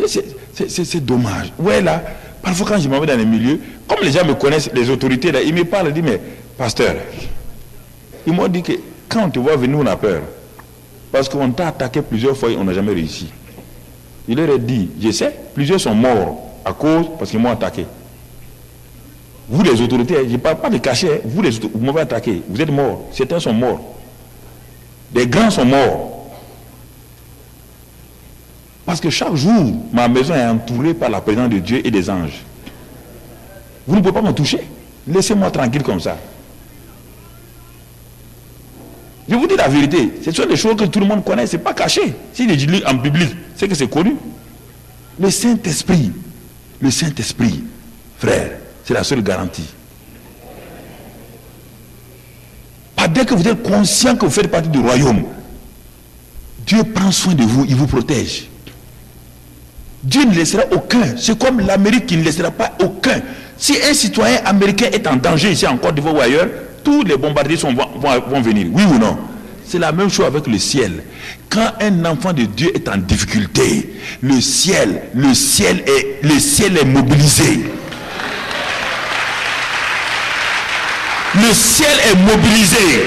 C'est dommage. Ouais, là, parfois quand je m'en vais dans les milieux, comme les gens me connaissent, les autorités, là, ils me parlent, ils disent, mais pasteur, ils m'ont dit que quand on te voit venir, on a peur. Parce qu'on t'a attaqué plusieurs fois et on n'a jamais réussi. Il leur a dit, je sais, plusieurs sont morts à cause, parce qu'ils m'ont attaqué. Vous les autorités, je ne parle pas de cacher, vous m'avez attaqué, vous êtes morts, certains sont morts. Des grands sont morts. Parce que chaque jour, ma maison est entourée par la présence de Dieu et des anges. Vous ne pouvez pas me toucher. Laissez-moi tranquille comme ça. Je vous dis la vérité, ce sont des choses que tout le monde connaît, ce n'est pas caché. Si je lis en Bible, c'est que c'est connu. Le Saint-Esprit, frère, c'est la seule garantie. Pas dès que vous êtes conscient que vous faites partie du royaume, Dieu prend soin de vous, il vous protège. Dieu ne laissera aucun. C'est comme l'Amérique qui ne laissera pas aucun. Si un citoyen américain est en danger ici en Côte d'Ivoire ou ailleurs, tous les bombardiers vont venir. Oui ou non? C'est la même chose avec le ciel. Quand un enfant de Dieu est en difficulté, le ciel est mobilisé. Le ciel est mobilisé.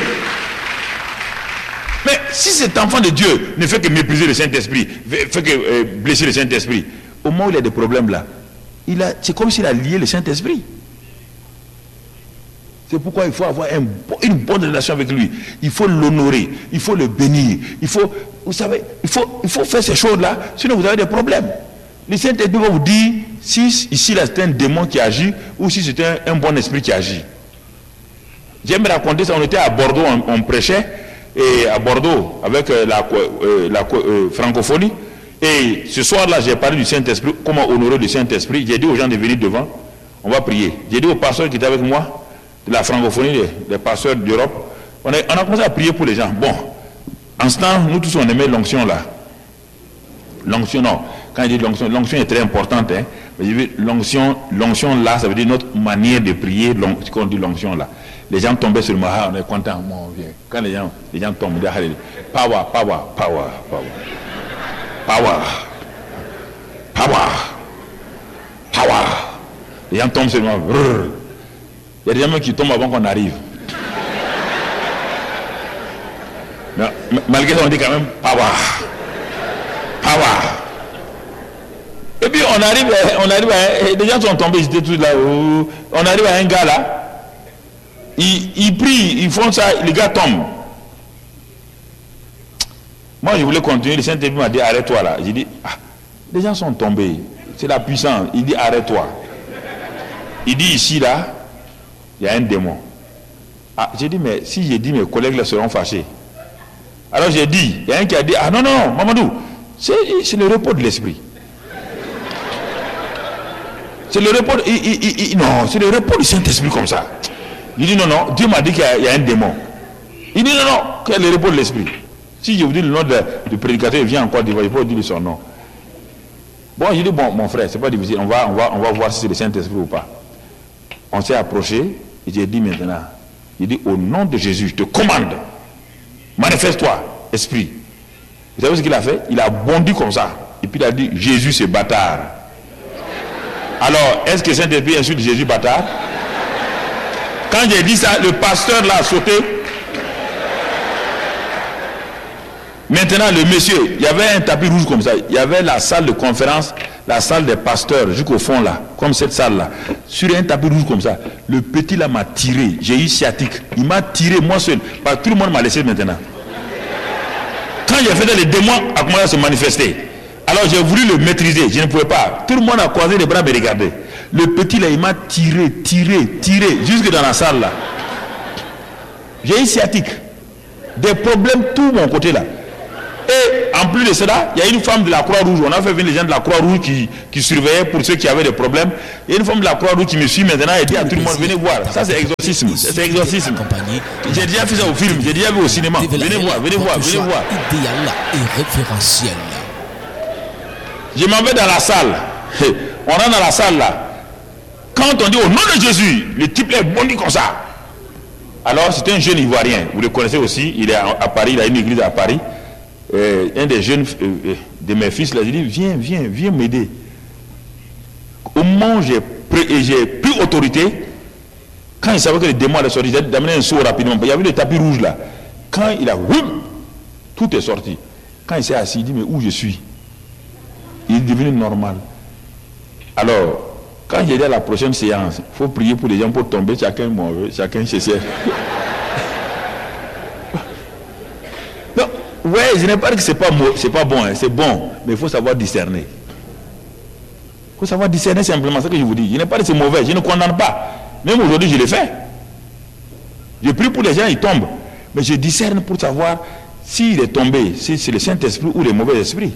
Mais si cet enfant de Dieu ne fait que mépriser le Saint-Esprit, fait que blesser le Saint-Esprit, au moment où il a des problèmes là, c'est comme s'il a lié le Saint-Esprit. C'est pourquoi il faut avoir une bonne relation avec lui. Il faut l'honorer, il faut le bénir. Vous savez, il faut faire ces choses-là, sinon vous avez des problèmes. Le Saint-Esprit va vous dire si ici là c'est un démon qui agit ou si c'est un bon esprit qui agit. J'aime raconter ça, on était à Bordeaux, on prêchait, et à Bordeaux, avec la francophonie, et ce soir-là, j'ai parlé du Saint-Esprit, comment honorer le Saint-Esprit. J'ai dit aux gens de venir devant, on va prier. J'ai dit aux pasteurs qui étaient avec moi, de la francophonie, les pasteurs d'Europe, on a commencé à prier pour les gens. Bon, en ce temps, nous tous on aimait l'onction là. L'onction, non, quand je dis l'onction est très importante, hein, mais j'ai vu l'onction là, ça veut dire notre manière de prier, ce qu'on dit l'onction là. Les gens tombaient sur moi, on est content, on vient. Quand les gens tombent, power, power, power, power, power, power, power. Les gens tombent sur moi. Il y a des gens qui tombent avant qu'on arrive. Mais, malgré ça, on dit quand même power, power. Et puis on arrive à, les gens sont tombés, j'étais tous là. On arrive à un gars là. Ils prient, ils font ça, les gars tombent. Moi je voulais continuer, le Saint-Esprit m'a dit arrête-toi là. J'ai dit, les gens sont tombés, c'est la puissance. Il dit arrête-toi. Il dit ici là, il y a un démon. J'ai dit, mais si j'ai dit mes collègues là seront fâchés. Alors j'ai dit, il y a un qui a dit, non, Mamadou, c'est le repos de l'esprit. C'est le repos, non, c'est le repos du Saint-Esprit comme ça. Il dit non, Dieu m'a dit qu'il y a un démon. Il dit non, quel est le repos de l'esprit. Si je vous dis le nom du prédicateur, il vient encore dire, il faut dire son nom. Bon, je dis, bon, mon frère, c'est pas difficile, on va voir si c'est le Saint-Esprit ou pas. On s'est approché, et j'ai dit maintenant, il dit, au nom de Jésus, je te commande, manifeste-toi, esprit. Vous savez ce qu'il a fait? Il a bondi comme ça, et puis il a dit, Jésus c'est bâtard. Alors, est-ce que Saint-Esprit insulte Jésus bâtard? Quand j'ai dit ça, le pasteur l'a sauté. Maintenant, le monsieur, il y avait un tapis rouge comme ça. Il y avait la salle de conférence, la salle des pasteurs, jusqu'au fond là, comme cette salle-là. Sur un tapis rouge comme ça. Le petit là m'a tiré. J'ai eu sciatique. Il m'a tiré moi seul. Parce que tout le monde m'a laissé maintenant. Quand j'ai fait ça, les démons a commencé à se manifester. Alors j'ai voulu le maîtriser. Je ne pouvais pas. Tout le monde a croisé les bras et regardé. Le petit là, il m'a tiré, jusque dans la salle là. J'ai eu sciatique. Des problèmes tout mon côté là. Et en plus de cela, il y a une femme de la Croix-Rouge. On a fait venir les gens de la Croix-Rouge qui surveillaient pour ceux qui avaient des problèmes. Il y a une femme de la Croix-Rouge qui me suit maintenant et dit à tout le monde, venez voir. Ça c'est exorcisme. C'est exorcisme. J'ai déjà fait ça au film, j'ai déjà vu au cinéma. Venez voir. Idéal et référentiel. Je m'en vais dans la salle. On rentre dans la salle là. Quand on dit au nom de Jésus, le type là est bondi comme ça. Alors c'est un jeune Ivoirien, vous le connaissez aussi, il est à Paris, il a une église à Paris. un des jeunes de mes fils, là, j'ai dit, viens m'aider. Au moment où j'ai pris autorité, quand il savait que le démon allait sortir, j'ai d'amener un saut rapidement. Il y avait le tapis rouge là. Quand il a, tout est sorti. Quand il s'est assis, il dit, mais où je suis? Il est devenu normal. Alors, quand j'ai dit à la prochaine séance, il faut prier pour les gens pour tomber, chacun mauvais, chacun chez soi. Non, ouais, je n'ai pas dit que c'est pas bon, hein, c'est bon, mais il faut savoir discerner. Il faut savoir discerner simplement, ce que je vous dis. Je n'ai pas dit que c'est mauvais, je ne condamne pas. Même aujourd'hui, je le fais. Je prie pour les gens, ils tombent. Mais je discerne pour savoir s'il est tombé, si c'est le Saint-Esprit ou les mauvais esprits.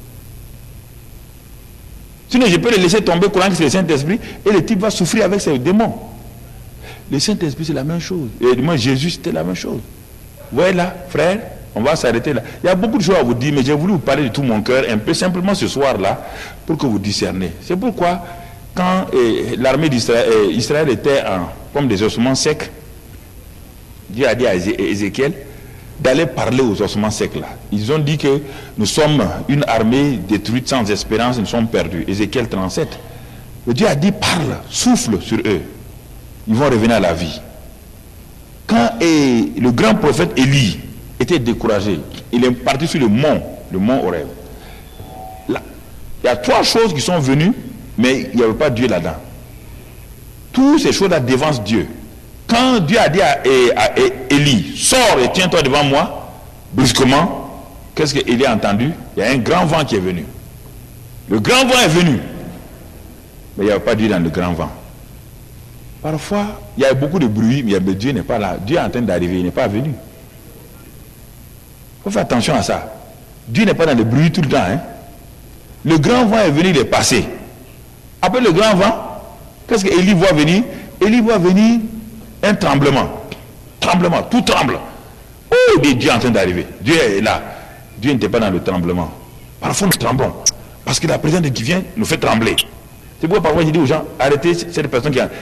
Sinon, je peux le laisser tomber, croyant que c'est le Saint-Esprit, et le type va souffrir avec ses démons. Le Saint-Esprit, c'est la même chose. Et moi, Jésus, c'était la même chose. Vous voyez là, frère, on va s'arrêter là. Il y a beaucoup de choses à vous dire, mais j'ai voulu vous parler de tout mon cœur, un peu simplement ce soir-là, pour que vous discerniez. C'est pourquoi, quand l'armée d'Israël était comme des ossements secs, Dieu a dit à Ézéchiel d'aller parler aux ossements secs là. Ils ont dit que nous sommes une armée détruite sans espérance, nous sommes perdus. Ézéchiel 37. Mais Dieu a dit parle, souffle sur eux. Ils vont revenir à la vie. Quand le grand prophète Élie était découragé, il est parti sur le mont Horeb. Là, il y a 3 choses qui sont venues, mais il n'y avait pas Dieu là-dedans. Toutes ces choses-là dévancent Dieu. Quand Dieu a dit à Élie, sors et tiens-toi devant moi, brusquement, qu'est-ce qu'Élie a entendu? Il y a un grand vent qui est venu. Le grand vent est venu. Mais il n'y avait pas Dieu dans le grand vent. Parfois, il y a beaucoup de bruit, mais Dieu n'est pas là. Dieu est en train d'arriver, il n'est pas venu. Il faut faire attention à ça. Dieu n'est pas dans le bruit tout le temps. Hein? Le grand vent est venu, il est passé. Après le grand vent, qu'est-ce qu'Élie voit venir? Élie voit venir un tremblement. Tremblement, tout tremble. Oh, Dieu est en train d'arriver. Dieu est là. Dieu n'était pas dans le tremblement. Parfois nous tremblons. Parce que la présence de qui vient nous fait trembler. C'est pourquoi parfois je dis aux gens, arrêtez cette personne qui a...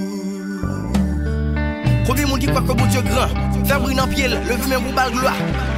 Premier monde qui croit que bon Dieu grand, faire brûler en pied, lever même pour balle gloire.